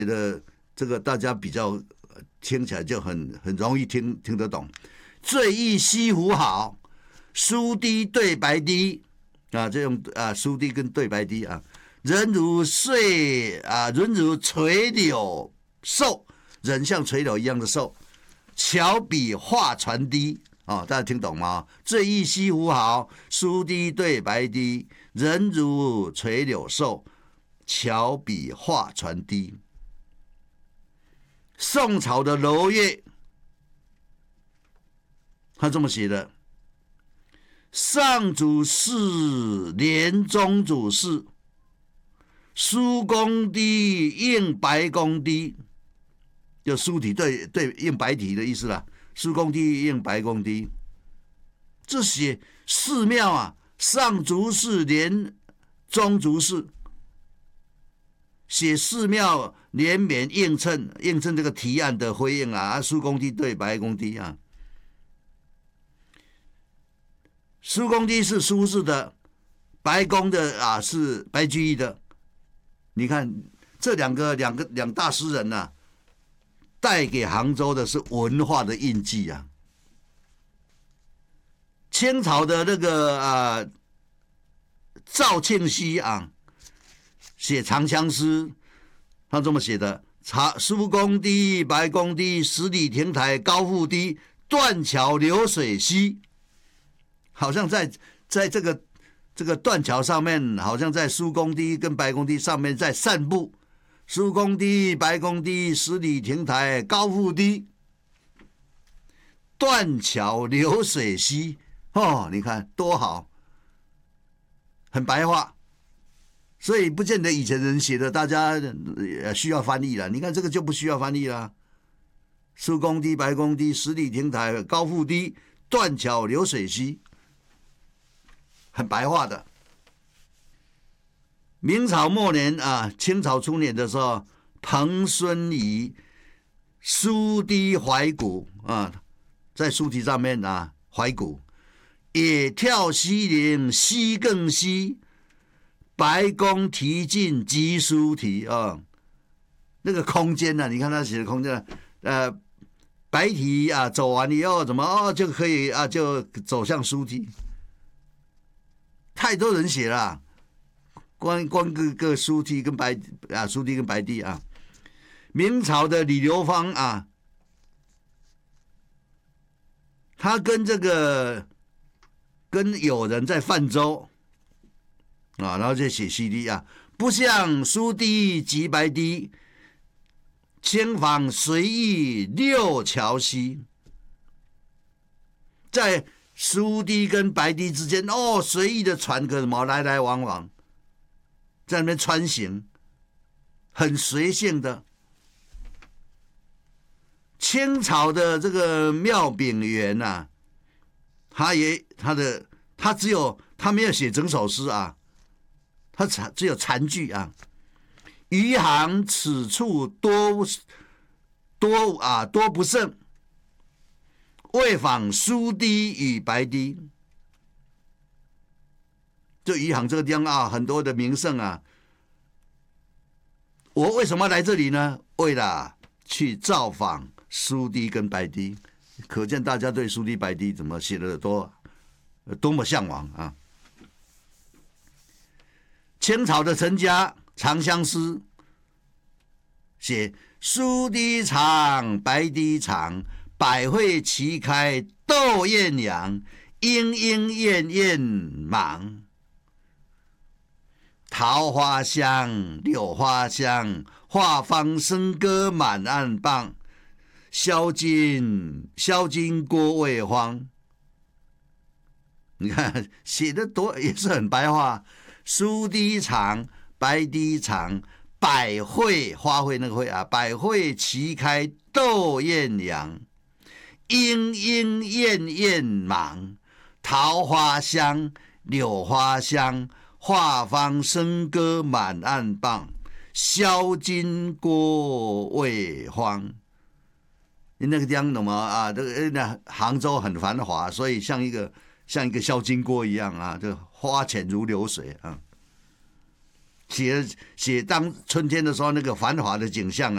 的这个大家比较听起来就很容易听得懂。醉意西湖好，苏堤对白堤啊，这种苏堤跟对白堤啊，人如垂柳瘦，人像垂柳一样的瘦，桥比画船低。哦，大家听懂吗？醉意西湖好，苏堤对白堤，人如垂柳瘦，桥比画船低。宋朝的楼乐，他这么写的：上主事连中主事，苏公堤应白公堤，就苏体对应白体的意思啦。苏公堤应白公堤，这写寺庙啊，上竹寺连中竹寺，写寺庙连绵映衬这个提案的回应啊，苏公堤对白公堤啊，苏公堤是苏轼的，白公的是白居易的。你看这两大诗人啊，带给杭州的是文化的印记啊。清朝的那个赵庆熙啊，写长相思，他这么写的：苏公堤、白公堤，十里亭台高复堤，断桥流水西。好像在这个断桥上面，好像在苏公堤跟白公堤上面在散步。苏公堤、白公堤，十里亭台高复堤，断桥流水西。哦，你看多好，很白话，所以不见得以前人写的大家需要翻译了。你看这个就不需要翻译了。苏公堤、白公堤，十里亭台高复堤，断桥流水西，很白话的。明朝末年清朝初年的时候，彭孙仪苏堤怀古在苏堤上面怀古，野跳西陵西更西，白宫题进即苏堤那个空间你看他写的空间白堤走完以后怎么就可以就走向苏堤，太多人写了。光个苏堤跟白堤明朝的李流芳他跟友人在泛舟然后就写西堤不像苏堤及白堤，轻纺随意六桥西。在苏堤跟白堤之间随意的船可什么来来往往，在那边穿行，很随性的。清朝的这个妙炳元他没有写整首诗他只有残句余杭此处多不胜，为访苏堤与白堤。就余杭这个地方很多的名胜我为什么来这里呢？为了去造访苏堤跟白堤，可见大家对苏堤白堤怎么写的多么向往清朝的陈家《长相思》写苏堤长，白堤长，百会齐开斗艳阳，莺莺燕燕忙。桃花香，柳花香，画舫笙歌满岸傍。销金郭未荒。你看写的多也是很白话。苏堤长，白堤长，百会花卉那个会百会齐开斗艳阳，莺莺燕燕忙。桃花香，柳花香，画舫笙歌满岸傍。销金郭未荒。那个地方怎么杭州很繁华，所以像一个销金锅一样这花钱如流水写当春天的时候那个繁华的景象